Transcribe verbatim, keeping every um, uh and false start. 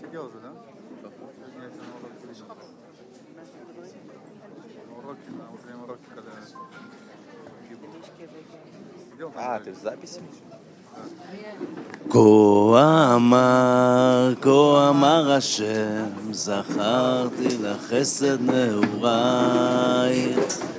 تتجوز ده؟ А, ты в записи? כה אמר, כה אמר השם, זכרתי לחסד נעורייך